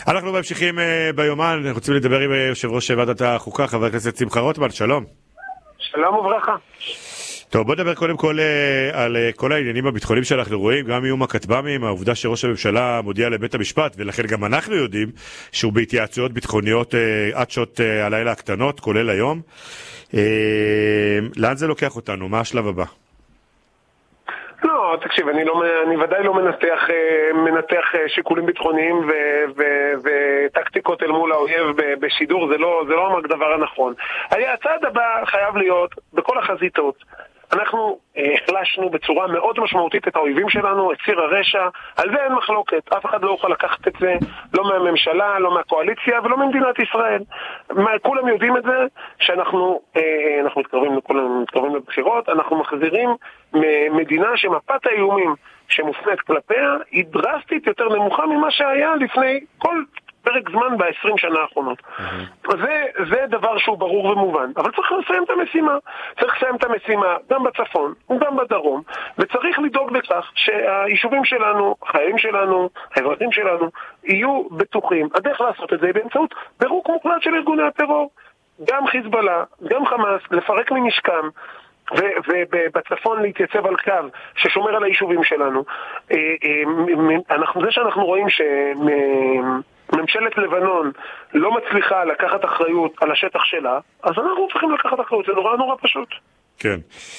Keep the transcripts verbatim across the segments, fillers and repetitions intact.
אנחנו ממשיכים ביומן, רוצים לדבר עם יושב ראש ועדת החוקה, חבר הכנסת שמחה רוטמן, שלום. שלום וברכה. טוב, בוא נדבר קודם כל על כל העניינים הביטחוניים שאנחנו רואים, גם איום הכטב"מים, העובדה שראש הממשלה מודיע לבית המשפט, ולכן גם אנחנו יודעים שהוא בהתייעצויות ביטחוניות עד שעות הלילה הקטנות, כולל היום. לאן זה לוקח אותנו? מה השלב הבא? לא, תקשיב, אני, לא, אני ודאי לא מנתח, מנתח שיקולים ביטחוניים ו, ו, וטקטיקות אל מול האויב בשידור, זה לא, זה לא הדבר הנכון. הצעד הבא חייב להיות בכל החזיתות. אנחנו החלשנו בצורה מאוד משמעותית את האויבים שלנו, את ציר הרשע, על זה אין מחלוקת, אף אחד לא יוכל לקחת את זה, לא מהממשלה, לא מהקואליציה ולא ממדינת ישראל. כולם יודעים את זה, שאנחנו אנחנו מתקרבים, מתקרבים לבחירות, אנחנו מחזירים מדינה שמפת האיומים שמופנית כלפיה היא דרסטית יותר נמוכה ממה שהיה לפני כל פרק זמן ב-עשרים שנה האחרונות. זה, זה דבר שהוא ברור ומובן. אבל צריך לסיים את המשימה. צריך לסיים את המשימה גם בצפון וגם בדרום, וצריך לדאוג בכך שהיישובים שלנו, החיילים שלנו, האזרחים שלנו, יהיו בטוחים. הדרך לעשות את זה היא באמצעות פירוק מוחלט של ארגוני הטרור. גם חיזבאללה, גם חמאס, לפרק מנשקם, ובצפון להתייצב על קו ששומר על היישובים שלנו. אנחנו, זה שאנחנו רואים שממשלת לבנון לא מצליחה לקחת אחריות על השטח שלה, אז אנחנו צריכים לקחת אחריות, זה נורא נורא פשוט. כן.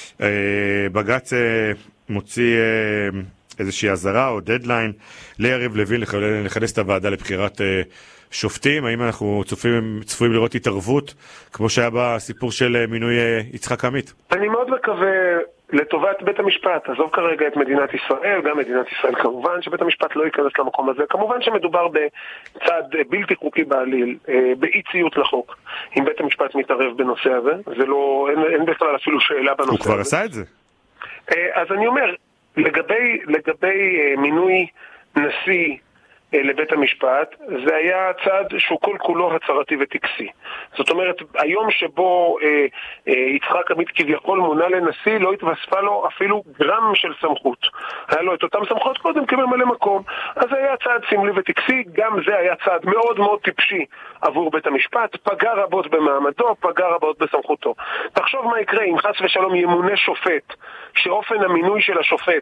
בג"ץ מוציא איזושהי עזרה או דדליין ליריב לוין לכנס את הוועדה לבחירת שופטים. האם אנחנו צופים, צפויים לראות התערבות כמו שהיה בסיפור של מינוי יצחק עמית? אני מאוד מקווה לטובת בית המשפט, עזוב כרגע את מדינת ישראל, גם מדינת ישראל כמובן, שבית המשפט לא ייכנס למקום הזה. כמובן שמדובר בצד בלתי חוקי בעליל, באי ציות לחוק. אם בית המשפט מתערב בנושא הזה, זה לא, אין, אין בכלל אפילו שאלה בנושא הזה. הוא כבר עשה את זה. אז אני אומר, לגבי, לגבי מינוי נשיא לבית המשפט, זה היה צעד שהוא כל כולו הצהרתי וטקסי. זאת אומרת, היום שבו אה, אה, יצחק עמית כביכול מונה לנשיא, לא התווספה לו אפילו גרם של סמכות. היה לו את אותם סמכות קודם כממלא מקום. אז זה היה צעד סמלי וטקסי, גם זה היה צעד מאוד מאוד טיפשי עבור בית המשפט, פגע רבות במעמדו, פגע רבות בסמכותו. תחשוב מה יקרה אם חס ושלום ימונה שופט, שאופן המינוי של השופט